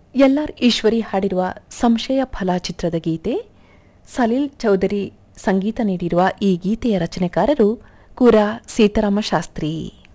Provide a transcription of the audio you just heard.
ಎಲ್.ಆರ್. ಈಶ್ವರಿ ಹಾಡಿರುವ ಸಂಶಯ ಫಲ ಚಿತ್ರದ ಗೀತೆ. ಸಲೀಲ್ ಚೌಧರಿ ಸಂಗೀತ ನೀಡಿರುವ ಈ ಗೀತೆಯ ರಚನೆಕಾರರು ಕುರಾ ಸೀತಾರಾಮ ಶಾಸ್ತ್ರಿ.